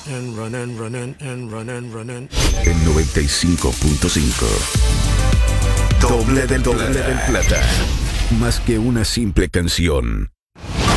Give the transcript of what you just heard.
and running, running, and running, running. En 95.5. Doble del plata. Más que una simple canción,